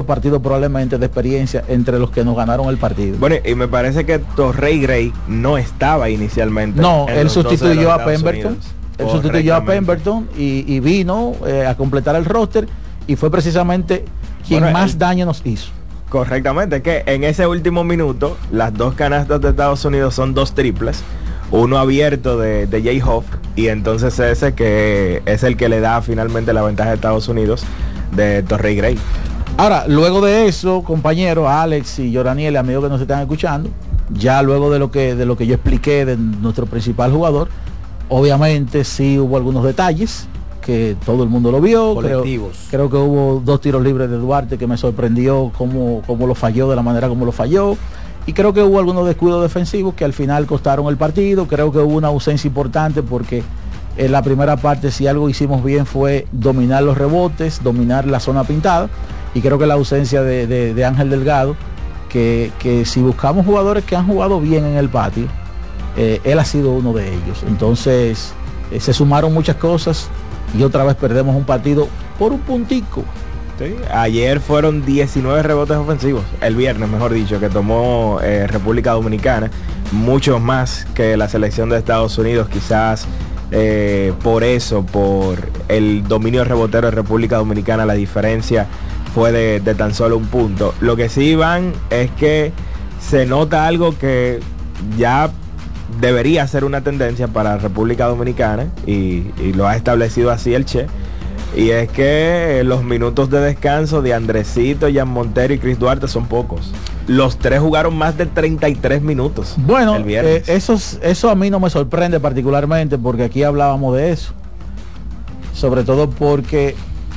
partidos probablemente de experiencia entre los que nos ganaron el partido. Bueno, y me parece que Torrey Gray no estaba inicialmente. No, él sustituyó a Pemberton. Él sustituyó a Pemberton y vino a completar el roster y fue precisamente quien más daño nos hizo. Correctamente, es que en ese último minuto las dos canastas de Estados Unidos son 2 triples, uno abierto de Jay Hoff y entonces ese que es el que le da finalmente la ventaja a Estados Unidos de Torrey Gray. Ahora, luego de eso, compañeros, Alex y Yoraniel, amigos que nos están escuchando, ya luego de lo que yo expliqué de nuestro principal jugador, obviamente sí hubo algunos detalles que todo el mundo lo vio. Creo que hubo 2 tiros libres de Duarte que me sorprendió cómo lo falló, de la manera como lo falló. Y creo que hubo algunos descuidos defensivos que al final costaron el partido. Creo que hubo una ausencia importante porque en la primera parte si algo hicimos bien fue dominar los rebotes, dominar la zona pintada. Y creo que la ausencia de Ángel Delgado, que si buscamos jugadores que han jugado bien en el patio, él ha sido uno de ellos. Entonces se sumaron muchas cosas y otra vez perdemos un partido por un puntico. Sí, ayer fueron 19 rebotes ofensivos, el viernes mejor dicho, que tomó República Dominicana, muchos más que la selección de Estados Unidos, quizás por el dominio rebotero de República Dominicana la diferencia fue de tan solo un punto. Lo que sí, Iván, es que se nota algo que ya debería ser una tendencia para República Dominicana y lo ha establecido así el Che, y es que los minutos de descanso de Andresito, Jan Montero y Chris Duarte son pocos. Los 3 jugaron más de 33 minutos. Bueno, el viernes. Eso a mí no me sorprende particularmente porque aquí hablábamos de eso, sobre todo porque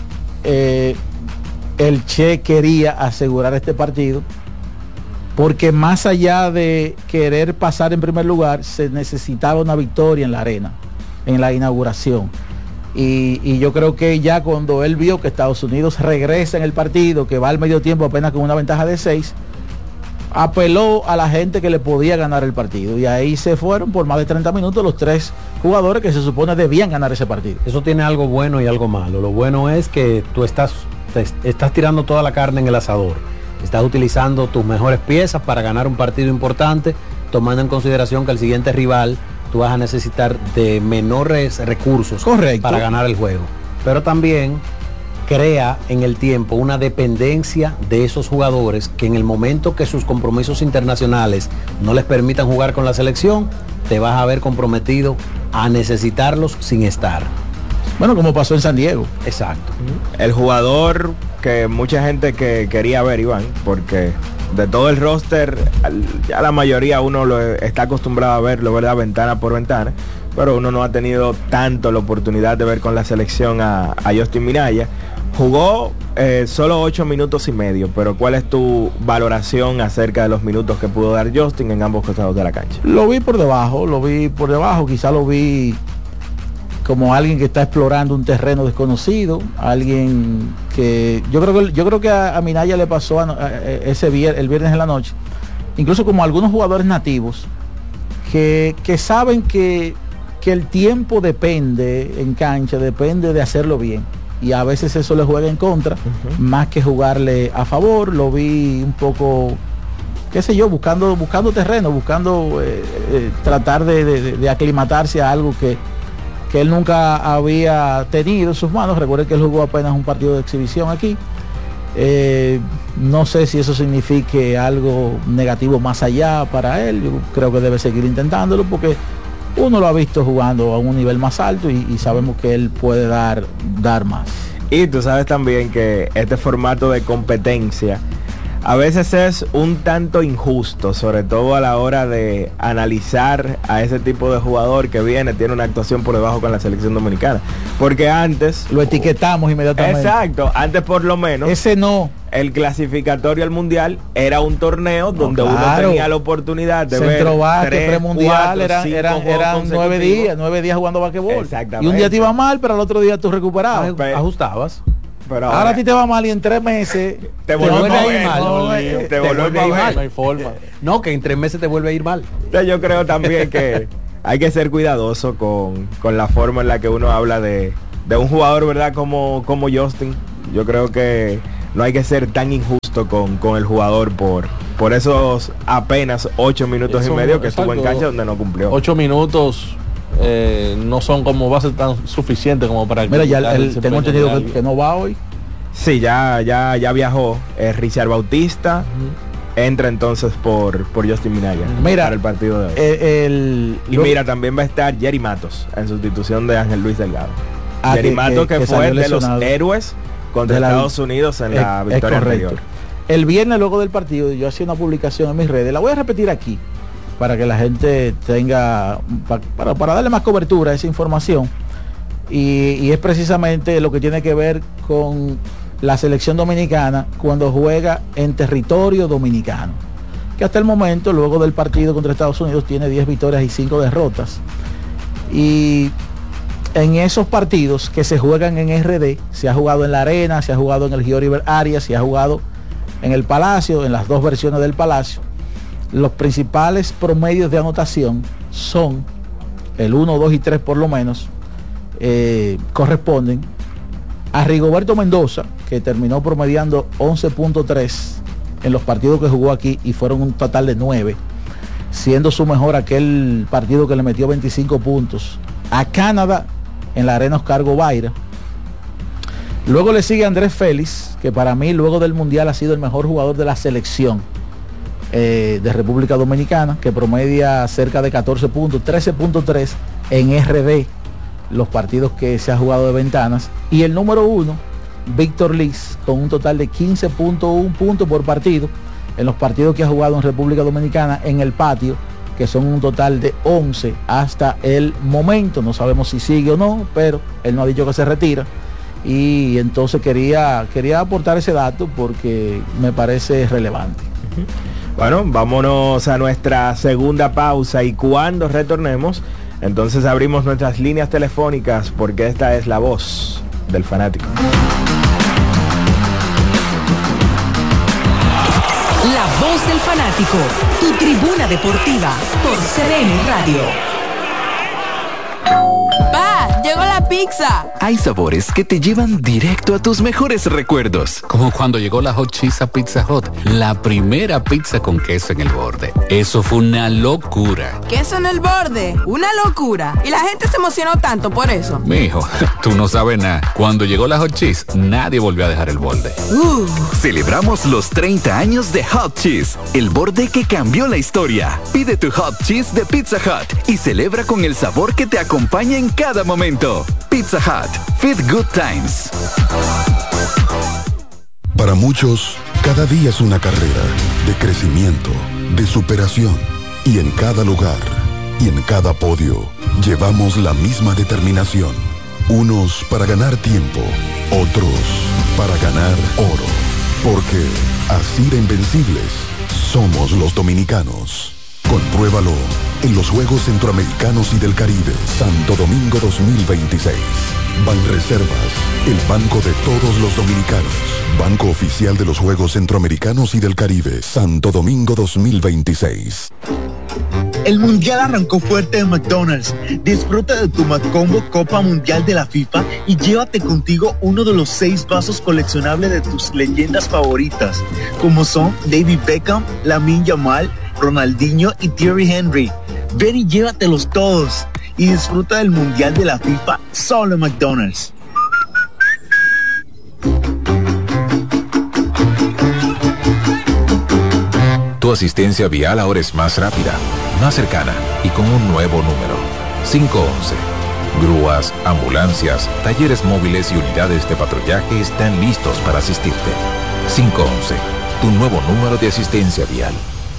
el Che quería asegurar este partido, porque más allá de querer pasar en primer lugar, se necesitaba una victoria en la arena, en la inauguración. Y yo creo que ya cuando él vio que Estados Unidos regresa en el partido, que va al medio tiempo apenas con una ventaja de 6, apeló a la gente que le podía ganar el partido. Y ahí se fueron por más de 30 minutos los 3 jugadores que se supone debían ganar ese partido. Eso tiene algo bueno y algo malo. Lo bueno es que tú estás tirando toda la carne en el asador. Estás utilizando tus mejores piezas para ganar un partido importante, tomando en consideración que el siguiente rival tú vas a necesitar de menores recursos. Correcto. Para ganar el juego. Pero también crea en el tiempo una dependencia de esos jugadores que en el momento que sus compromisos internacionales no les permitan jugar con la selección, te vas a ver comprometido a necesitarlos sin estar. Bueno, como pasó en San Diego. Exacto. El jugador que mucha gente que quería ver, Iván, porque de todo el roster, ya la mayoría uno lo está acostumbrado a verlo, ¿verdad? Ventana por ventana, pero uno no ha tenido tanto la oportunidad de ver con la selección a Justin Minaya. Jugó solo 8 minutos y medio, pero ¿cuál es tu valoración acerca de los minutos que pudo dar Justin en ambos costados de la cancha? Lo vi por debajo, quizá lo vi como alguien que está explorando un terreno desconocido, alguien que yo creo que a Minaya le pasó el viernes en la noche, incluso como algunos jugadores nativos que saben que el tiempo depende en cancha, depende de hacerlo bien, y a veces eso le juega en contra, más que jugarle a favor. Lo vi un poco, qué sé yo, buscando terreno, tratar de aclimatarse a algo que él nunca había tenido en sus manos. Recuerden que él jugó apenas un partido de exhibición aquí. No sé si eso signifique algo negativo más allá para él. Yo creo que debe seguir intentándolo porque uno lo ha visto jugando a un nivel más alto y sabemos que él puede dar más. Y tú sabes también que este formato de competencia a veces es un tanto injusto, sobre todo a la hora de analizar a ese tipo de jugador que tiene una actuación por debajo con la selección dominicana. Porque antes lo etiquetamos inmediatamente. Exacto, antes por lo menos ese no. El clasificatorio al mundial era un torneo donde uno tenía la oportunidad de ver premundial, eran 9 días jugando basquetbol. Y un día te iba mal, pero al otro día tú recuperabas, ajustabas. Pero ahora a ti te va mal y en 3 meses te vuelve a ir mal. Te vuelve a ir mal. No hay forma. No, que en 3 meses te vuelve a ir mal. Yo creo también que hay que ser cuidadoso con la forma en la que uno habla de un jugador, ¿verdad? Como Justin. Yo creo que no hay que ser tan injusto con el jugador por esos apenas 8 minutos y medio que estuvo en cancha donde no cumplió. 8 minutos no son como base tan suficiente como para... Mira, ya tengo entendido que no va hoy. Sí, ya viajó Richard Bautista. Entra entonces por Justin Minaya para el partido de hoy. Mira, también va a estar Jerry Matos en sustitución de Ángel Luis Delgado. Jerry Matos que fue de los héroes contra Estados Unidos en la victoria anterior. El viernes, luego del partido, yo hacía una publicación en mis redes, la voy a repetir aquí para que la gente tenga, para darle más cobertura a esa información, y es precisamente lo que tiene que ver con la selección dominicana cuando juega en territorio dominicano, que hasta el momento, luego del partido contra Estados Unidos, tiene 10 victorias y 5 derrotas. Y en esos partidos que se juegan en RD, se ha jugado en la Arena, se ha jugado en el Gio River Arias, se ha jugado en el Palacio, en las dos versiones del Palacio. Los principales promedios de anotación son el 1, 2 y 3 por lo menos, corresponden a Rigoberto Mendoza, que terminó promediando 11.3 en los partidos que jugó aquí, y fueron un total de 9, siendo su mejor aquel partido que le metió 25 puntos a Canadá en la Arena Oscar Gobaira. Luego le sigue Andrés Félix, que para mí luego del Mundial ha sido el mejor jugador de la selección de República Dominicana, que promedia cerca de 14 puntos, 13.3 en RD, los partidos que se ha jugado de ventanas. Y el número 1, Víctor Liz, con un total de 15.1 puntos por partido en los partidos que ha jugado en República Dominicana en el patio, que son un total de 11 hasta el momento. No sabemos si sigue o no, pero él no ha dicho que se retira. Y entonces quería aportar ese dato porque me parece relevante. Bueno, vámonos a nuestra segunda pausa, y cuando retornemos, entonces abrimos nuestras líneas telefónicas, porque esta es la voz del fanático. La voz del fanático, tu tribuna deportiva por CDN Radio. ¡Pa! ¡Llegó la pizza! Hay sabores que te llevan directo a tus mejores recuerdos. Como cuando llegó la Hot Cheese a Pizza Hut, la primera pizza con queso en el borde. Eso fue una locura. ¿Queso en el borde? ¡Una locura! Y la gente se emocionó tanto por eso. Mijo, tú no sabes nada. Cuando llegó la Hot Cheese, nadie volvió a dejar el borde. Celebramos los 30 años de Hot Cheese, el borde que cambió la historia. Pide tu Hot Cheese de Pizza Hut y celebra con el sabor que te acompaña en cada momento. Pizza Hut, Feed Good Times. Para muchos, cada día es una carrera de crecimiento, de superación, y en cada lugar y en cada podio llevamos la misma determinación. Unos para ganar tiempo, otros para ganar oro, porque así de invencibles somos los dominicanos. Compruébalo en los Juegos Centroamericanos y del Caribe, Santo Domingo 2026. Banreservas, el banco de todos los dominicanos. Banco oficial de los Juegos Centroamericanos y del Caribe, Santo Domingo 2026. El Mundial arrancó fuerte en McDonald's. Disfruta de tu McCombo Copa Mundial de la FIFA y llévate contigo uno de los 6 vasos coleccionables de tus leyendas favoritas, como son David Beckham, Lamine Yamal, Ronaldinho y Thierry Henry. Ven y llévatelos todos y disfruta del Mundial de la FIFA solo en McDonald's. Tu asistencia vial ahora es más rápida, más cercana y con un nuevo número: 511. Grúas, ambulancias, talleres móviles y unidades de patrullaje están listos para asistirte. 511, tu nuevo número de asistencia vial.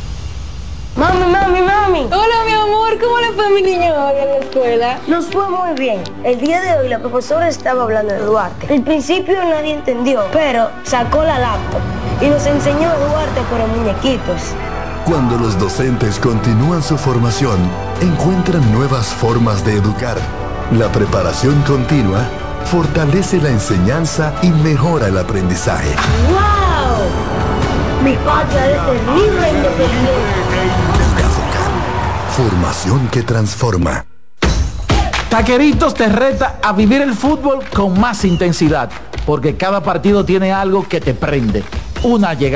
Mami. Hola, mi amor, ¿cómo le fue a mi niño hoy en la escuela? Nos fue muy bien. El día de hoy la profesora estaba hablando de Duarte. Al principio nadie entendió, pero sacó la laptop y nos enseñó a Duarte por muñequitos. Cuando los docentes continúan su formación, encuentran nuevas formas de educar. La preparación continua fortalece la enseñanza y mejora el aprendizaje. ¡Wow! Mi patria es el libre e independiente. Formación que transforma. Taqueritos te reta a vivir el fútbol con más intensidad. porque cada partido tiene algo que te prende. Una llegada